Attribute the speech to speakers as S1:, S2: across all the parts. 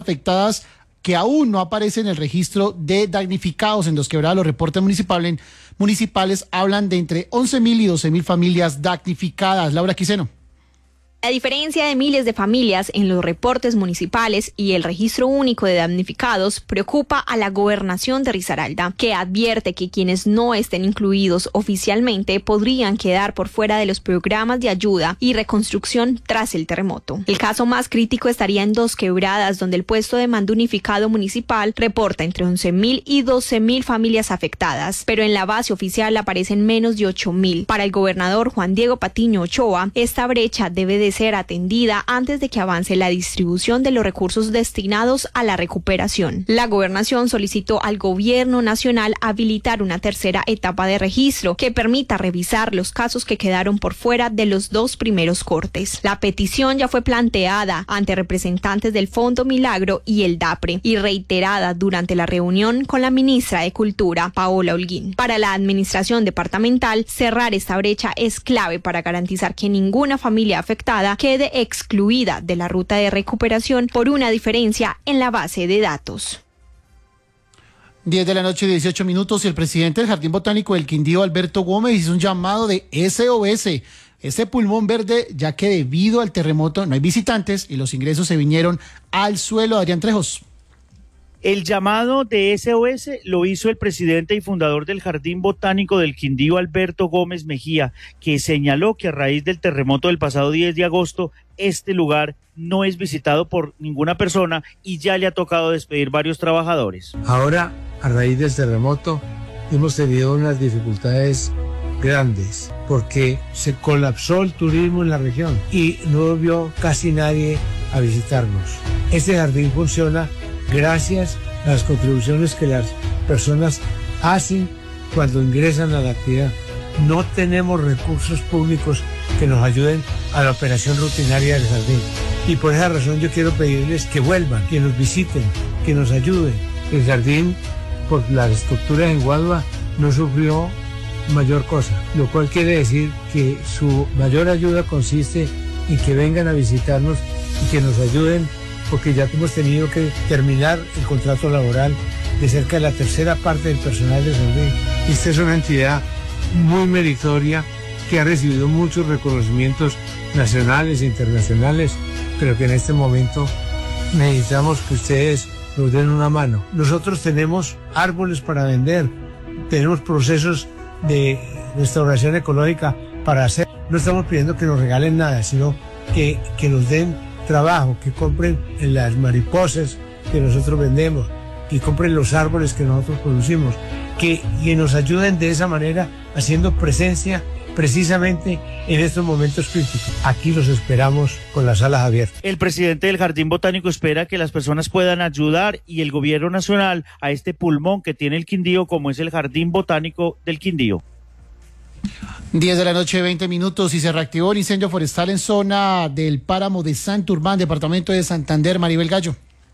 S1: afectadas que aún no aparecen en el registro de damnificados en Dos Quebradas. Los reportes municipales hablan de entre 11.000 y 12.000 familias damnificadas. Laura Quiseno.
S2: La diferencia de miles de familias en los reportes municipales y el registro único de damnificados preocupa a la gobernación de Risaralda, que advierte que quienes no estén incluidos oficialmente podrían quedar por fuera de los programas de ayuda y reconstrucción tras el terremoto. El caso más crítico estaría en Dos Quebradas, donde el puesto de mando unificado municipal reporta entre 11.000 y 12.000 familias afectadas, pero en la base oficial aparecen menos de 8.000. Para el gobernador Juan Diego Patiño Ochoa, esta brecha debe de ser atendida antes de que avance la distribución de los recursos destinados a la recuperación. La gobernación solicitó al gobierno nacional habilitar una tercera etapa de registro que permita revisar los casos que quedaron por fuera de los 2 primeros cortes. La petición ya fue planteada ante representantes del Fondo Milagro y el DAPRE y reiterada durante la reunión con la ministra de Cultura, Paola Holguín. Para la administración departamental, cerrar esta brecha es clave para garantizar que ninguna familia afectada quede excluida de la ruta de recuperación por una diferencia en la base de datos.
S1: 10 de la noche, 18 minutos, y el presidente del Jardín Botánico del Quindío, Alberto Gómez, hizo un llamado de SOS, ese pulmón verde, ya que debido al terremoto no hay visitantes y los ingresos se vinieron al suelo. Adrián Trejos.
S3: El llamado de SOS lo hizo el presidente y fundador del Jardín Botánico del Quindío, Alberto Gómez Mejía, que señaló que a raíz del terremoto del pasado 10 de agosto, este lugar no es visitado por ninguna persona y ya le ha tocado despedir varios trabajadores.
S4: Ahora, a raíz del terremoto, hemos tenido unas dificultades grandes porque se colapsó el turismo en la región y no volvió casi nadie a visitarnos. Este jardín funciona gracias a las contribuciones que las personas hacen cuando ingresan a la actividad. No tenemos recursos públicos que nos ayuden a la operación rutinaria del jardín. Y por esa razón yo quiero pedirles que vuelvan, que nos visiten, que nos ayuden. El jardín, por las estructuras en Guadua, no sufrió mayor cosa, lo cual quiere decir que su mayor ayuda consiste en que vengan a visitarnos y que nos ayuden, porque ya hemos tenido que terminar el contrato laboral de cerca de la tercera parte del personal del jardín. Esta es una entidad muy meritoria que ha recibido muchos reconocimientos nacionales e internacionales, pero que en este momento necesitamos que ustedes nos den una mano. Nosotros tenemos árboles para vender, tenemos procesos de restauración ecológica para hacer. No estamos pidiendo que nos regalen nada, sino que nos den trabajo, que compren las mariposas que nosotros vendemos, que compren los árboles que nosotros producimos, que nos ayuden de esa manera, haciendo presencia precisamente en estos momentos críticos. Aquí los esperamos con las salas abiertas.
S3: El presidente del Jardín Botánico espera que las personas puedan ayudar y el gobierno nacional a este pulmón que tiene el Quindío, como es el Jardín Botánico del Quindío.
S1: 10 de la noche, 20 minutos, y se reactivó el incendio forestal en zona del páramo de Santurbán, departamento de Santander. Maribel Gallo.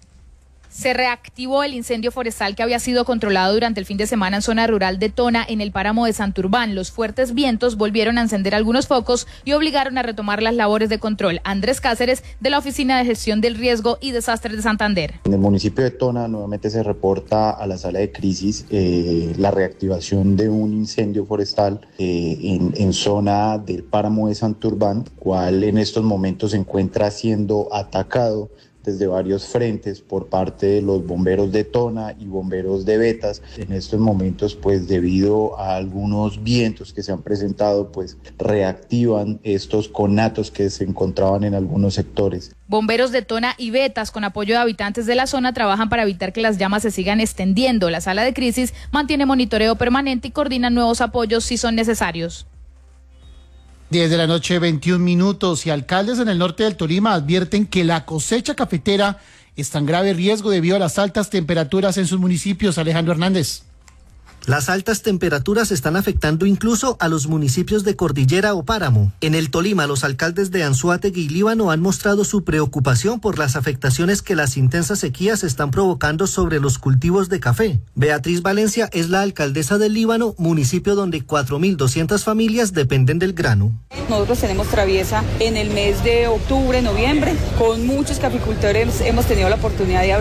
S5: Se reactivó el incendio forestal que había sido controlado durante el fin de semana en zona rural de Tona, en el páramo de Santurbán. Los fuertes vientos volvieron a encender algunos focos y obligaron a retomar las labores de control. Andrés Cáceres, de la Oficina de Gestión del Riesgo y Desastres de Santander.
S6: En el municipio de Tona nuevamente se reporta a la sala de crisis la reactivación de un incendio forestal en zona del páramo de Santurbán, cual en estos momentos se encuentra siendo atacado desde varios frentes por parte de los bomberos de Tona y bomberos de Betas. En estos momentos, pues debido a algunos vientos que se han presentado, pues reactivan estos conatos que se encontraban en algunos sectores.
S5: Bomberos de Tona y Betas, con apoyo de habitantes de la zona, trabajan para evitar que las llamas se sigan extendiendo. La sala de crisis mantiene monitoreo permanente y coordina nuevos apoyos si son necesarios.
S1: 10 de la noche, 21 minutos, y alcaldes en el norte del Tolima advierten que la cosecha cafetera está en grave riesgo debido a las altas temperaturas en sus municipios. Alejandro Hernández.
S7: Las altas temperaturas están afectando incluso a los municipios de Cordillera o Páramo. En el Tolima, los alcaldes de Anzoátegui y Líbano han mostrado su preocupación por las afectaciones que las intensas sequías están provocando sobre los cultivos de café. Beatriz Valencia es la alcaldesa del Líbano, municipio donde 4.200 familias dependen del grano.
S8: Nosotros tenemos traviesa en el mes de octubre, noviembre. Con muchos caficultores hemos tenido la oportunidad de hablar